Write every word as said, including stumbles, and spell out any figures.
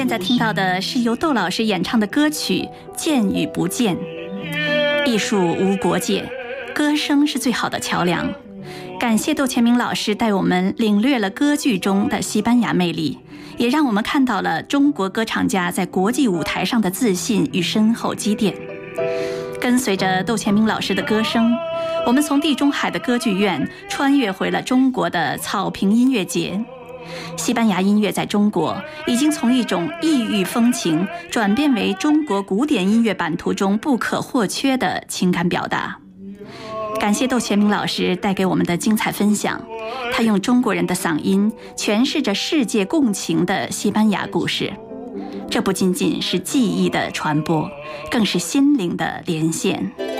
现在听到的是由窦老师演唱的歌曲《见与不见》。艺术无国界，歌声是最好的桥梁。感谢窦乾明老师带我们领略了歌剧中的西班牙魅力，也让我们看到了中国歌唱家在国际舞台上的自信与深厚积淀。跟随着窦乾明老师的歌声，我们从地中海的歌剧院穿越回了中国的草坪音乐节。西班牙音乐在中国已经从一种异域风情转变为中国古典音乐版图中不可或缺的情感表达。感谢窦乾明老师带给我们的精彩分享，他用中国人的嗓音诠释着世界共情的西班牙故事。这不仅仅是记忆的传播，更是心灵的连线。